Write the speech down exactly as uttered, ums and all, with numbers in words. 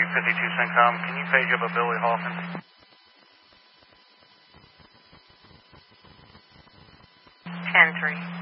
fifty-two CENTCOM, can you page up a Billy Hawkins? ten three.